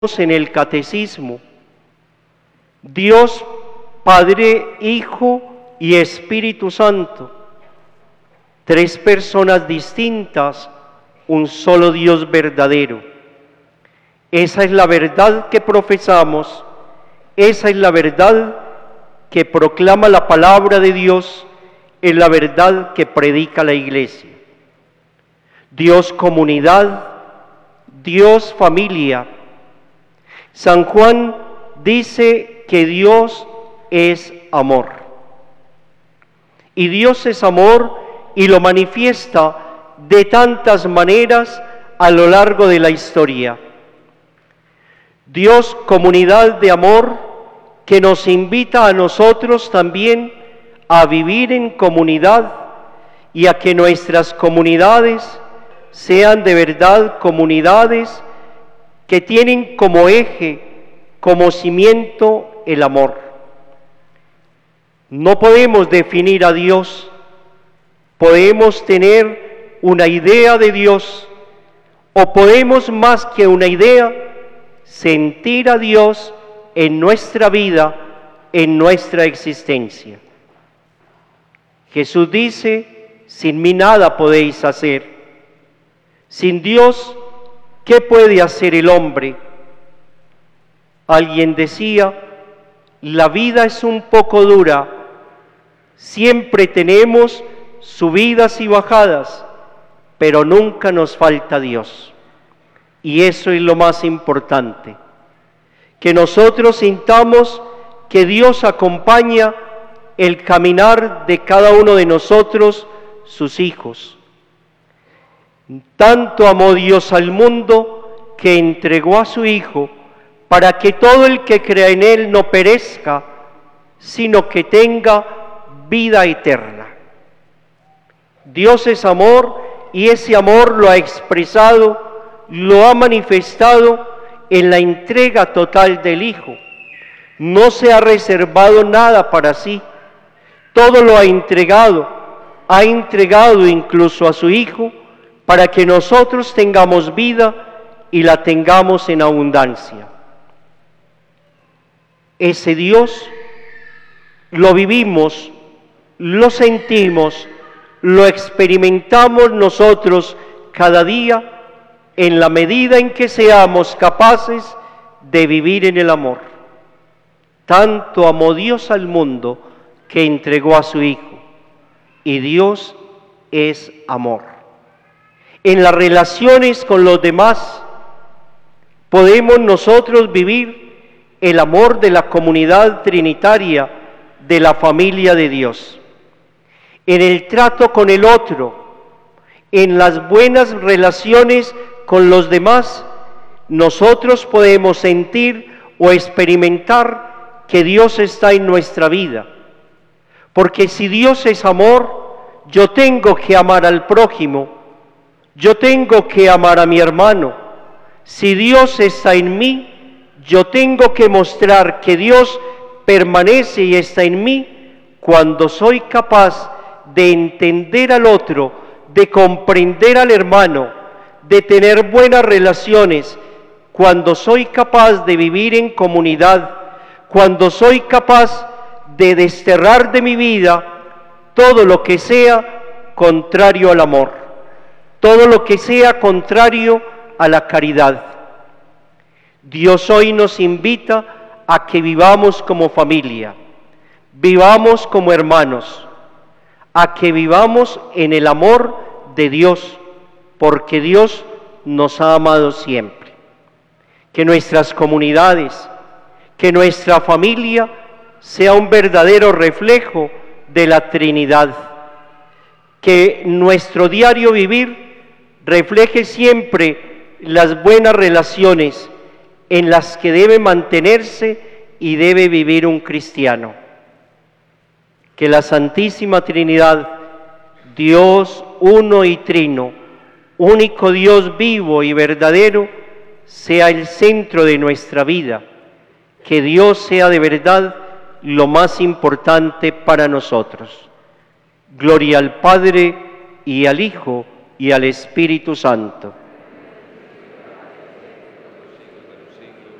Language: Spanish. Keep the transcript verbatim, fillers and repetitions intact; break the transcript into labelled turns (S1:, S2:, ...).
S1: en el Catecismo. Dios, Padre, Hijo y Espíritu Santo. Tres personas distintas, un solo Dios verdadero. Esa es la verdad que profesamos, esa es la verdad que proclama la palabra de Dios, es la verdad que predica la Iglesia. Dios comunidad, Dios familia. San Juan dice que Dios es amor. Y Dios es amor y lo manifiesta de tantas maneras a lo largo de la historia. Dios, comunidad de amor, que nos invita a nosotros también a vivir en comunidad y a que nuestras comunidades sean de verdad comunidades que tienen como eje, como cimiento, el amor. No podemos definir a Dios, podemos tener una idea de Dios, o podemos más que una idea, sentir a Dios en nuestra vida, en nuestra existencia. Jesús dice, sin mí nada podéis hacer. Sin Dios, ¿qué puede hacer el hombre? Alguien decía, la vida es un poco dura, siempre tenemos subidas y bajadas, pero nunca nos falta Dios. Y eso es lo más importante, que nosotros sintamos que Dios acompaña el caminar de cada uno de nosotros, sus hijos. Tanto amó Dios al mundo que entregó a su Hijo para que todo el que crea en Él no perezca, sino que tenga vida eterna. Dios es amor y ese amor lo ha expresado, lo ha manifestado en la entrega total del Hijo. No se ha reservado nada para sí, todo lo ha entregado, ha entregado incluso a su Hijo, para que nosotros tengamos vida y la tengamos en abundancia. Ese Dios lo vivimos, lo sentimos, lo experimentamos nosotros cada día en la medida en que seamos capaces de vivir en el amor. Tanto amó Dios al mundo que entregó a su Hijo, y Dios es amor. En las relaciones con los demás podemos nosotros vivir el amor de la comunidad trinitaria, de la familia de Dios. En el trato con el otro, en las buenas relaciones con los demás, nosotros podemos sentir o experimentar que Dios está en nuestra vida. Porque si Dios es amor, yo tengo que amar al prójimo, yo tengo que amar a mi hermano. Si Dios está en mí, yo tengo que mostrar que Dios permanece y está en mí cuando soy capaz de entender al otro, de comprender al hermano, de tener buenas relaciones, cuando soy capaz de vivir en comunidad, cuando soy capaz de desterrar de mi vida todo lo que sea contrario al amor, todo lo que sea contrario a la caridad. Dios hoy nos invita a que vivamos como familia, vivamos como hermanos, a que vivamos en el amor de Dios, porque Dios nos ha amado siempre. Que nuestras comunidades, que nuestra familia sea un verdadero reflejo de la Trinidad, que nuestro diario vivir refleje siempre las buenas relaciones en las que debe mantenerse y debe vivir un cristiano. Que la Santísima Trinidad, Dios uno y trino, único Dios vivo y verdadero, sea el centro de nuestra vida. Que Dios sea de verdad lo más importante para nosotros. Gloria al Padre y al Hijo y al Espíritu Santo.